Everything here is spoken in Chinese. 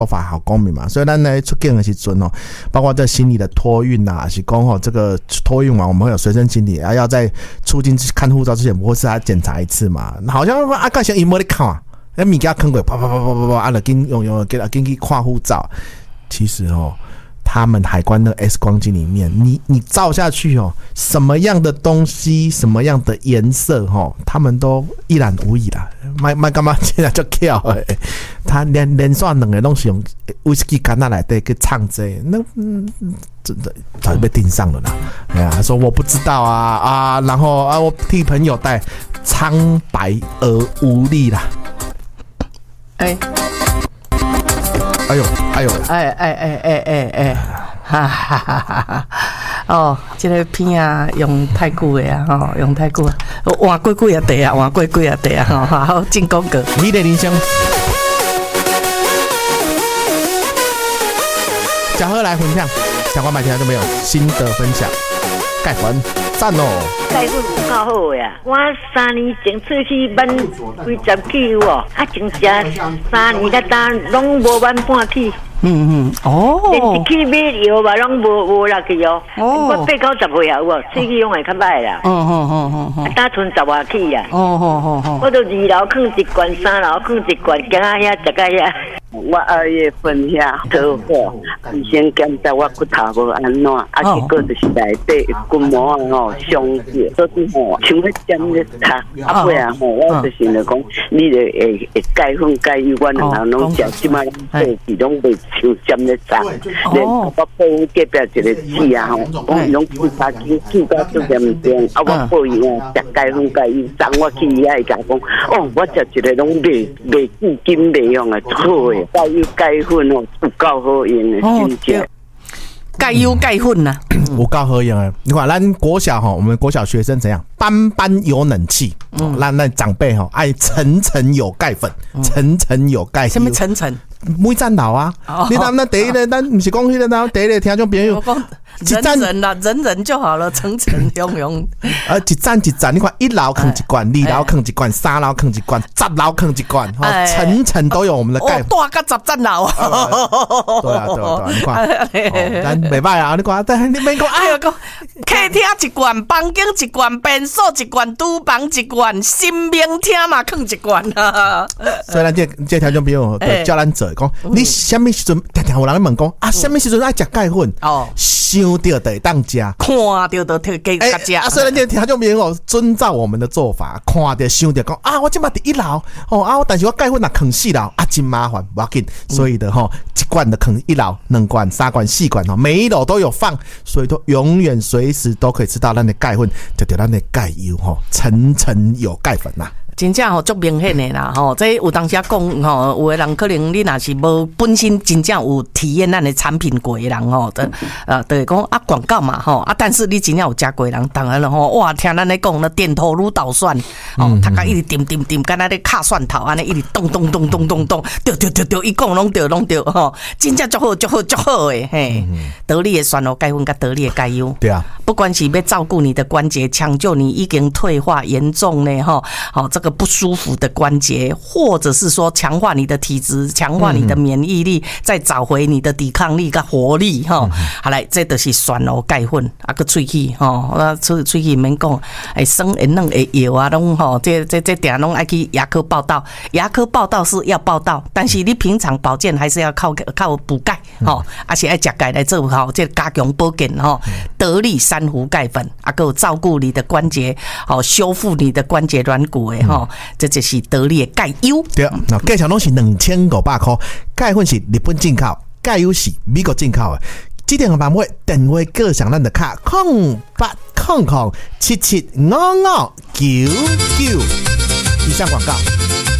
法好公民嘛，所以咱呢出境的时阵哦，包括这行李的托运啊，是讲哦这个托运完我们会有随身行李，要在出境看护照之前，不会是他检查一次嘛？好像啊，刚才伊没在看啊，那物件坑过，啪啪啪啪啪啪，啊，了紧用给去看护照，其实哦。他们海关的 X 光机里面，你照下去哦，什么样的东西，什么样的颜色哦，他们都一览无遗啦。卖干嘛现在就跳诶？他连续两个东西用威士忌干那来对去唱这，那真的早就被盯上了啦。哎呀，他说我不知道啊，然后啊，我替朋友带，苍白而无力啦。哎呦， 哈哈哈哈！哦，这个片啊，用太久的啊，吼，用太久，换过几啊地啊，换过几啊地啊，吼，好进广告。 你的人生，小何来分享，相关买听都没有心得分享，盖粉赞哦！ 盖粉有够好呀！我3年前出去搬几十起哦，真正3年甲打拢无搬半起。连一起买药吧，拢无落去哦。我8、90岁啊，有无？喙齿用会较歹啦。打剩10外起啊。我都2楼放一罐，3楼放一罐，行啊遐食到遐。 我2月份遐车祸，医生检查我骨头无安怎，结果就是内底骨膜吼伤裂，所以吼像要针咧插，尾啊吼，我就是来讲，你著会钙粉钙油，我两项拢食，即摆拢袂像针咧插，连我报隔壁一个姊啊吼，讲伊拢去查去到足严重，我报伊啊食钙粉钙油，昨我去伊遐甲讲，我食一个拢袂至今袂用啊，好诶。钙油钙粉哦，有够好用的，真正。 钙油钙粉呐， 有够好用的。你看，咱国小哈，我们国小学生怎样？班班有冷气，那长辈哈爱层层有钙粉，层层有钙油。 什么层层？ 每站楼啊，你那第一个，咱不是讲迄个，第一个听众朋友， 人啦，人就好了，层层拥拥。 一站，你看1楼放一罐，2楼放一罐，3楼放一罐，10楼放一罐，层层都有我们的钙。 大个10站楼。 对啊，你看，咱袂歹啊，你看，但你免讲， 哎呦，客厅一罐，房间一罐，便所一罐，厨房一罐，新明厅嘛放一罐啊。 所以咱这听众朋友叫咱做。你什么时阵常常有人问讲啊？什么时阵爱食钙粉？想到就会当食， 看到就加食。 所以咱这听众朋友遵照我们的做法，看到想到讲啊，我即摆伫1楼但是我钙粉若放4楼真麻烦，不要紧。所以的一罐的放1楼，2罐、3罐、4罐每一楼都有放，所以都永远随时都可以吃到咱的钙粉，就咱的钙油层层有钙粉呐。 真正足明显的啦这有当时讲有的人可能你若是无本身真正有体验咱的产品过的人就是讲广告嘛但是你真正有食过的人，当然了哇，听咱咧讲了点头如捣蒜他甲一直点，敢若咧敲蒜头安尼一直咚，对，伊讲拢对真正足好的嘿，得力的蒜头钙粉甲得力的钙油，对啊，不管是要照顾你的关节，抢救你已经退化严重呢这个不舒服的关节，或者是说强化你的体质，强化你的免疫力，再找回你的抵抗力跟活力好来，这就是蒜头钙粉个喙齿喙齿免讲酸会软会药啊拢这定拢爱去牙科报道，牙科报道是要报道，但是你平常保健还是要靠补钙而且爱食钙来做这加强保健得力珊瑚钙粉还有照顾你的关节修复你的关节软骨这就是得力的钙油。 对，那价钱拢是2500块，钙粉是日本进口，钙油是美国进口的。这电话版位电话各上咱的卡0800775599。以上广告。